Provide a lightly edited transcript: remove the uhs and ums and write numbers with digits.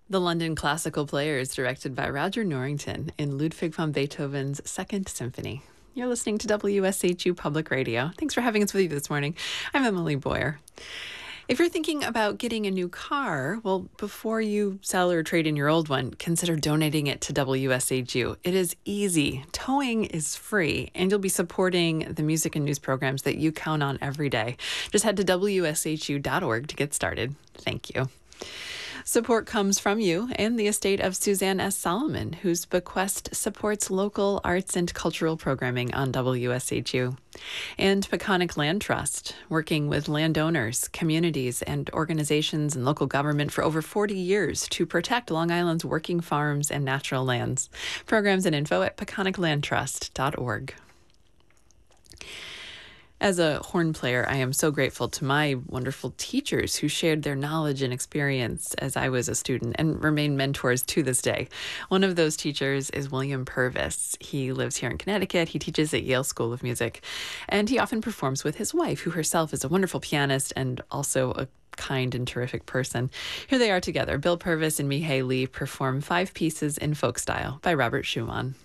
The London Classical Players, directed by Roger Norrington in Ludwig van Beethoven's Second Symphony. You're listening to WSHU Public Radio. Thanks for having us with you this morning. I'm Emily Boyer. If you're thinking about getting a new car, well, before you sell or trade in your old one, consider donating it to WSHU. It is easy. Towing is free, and you'll be supporting the music and news programs that you count on every day. Just head to WSHU.org to get started. Thank you. Support comes from you and the estate of Suzanne S. Solomon, whose bequest supports local arts and cultural programming on WSHU. And Peconic Land Trust, working with landowners, communities, and organizations and local government for over 40 years to protect Long Island's working farms and natural lands. Programs and info at peconiclandtrust.org. As a horn player, I am so grateful to my wonderful teachers who shared their knowledge and experience as I was a student and remain mentors to this day. One of those teachers is William Purvis. He lives here in Connecticut. He teaches at Yale School of Music, and he often performs with his wife, who herself is a wonderful pianist and also a kind and terrific person. Here they are together. Bill Purvis and Mihai Lee perform 5 pieces in folk style by Robert Schumann.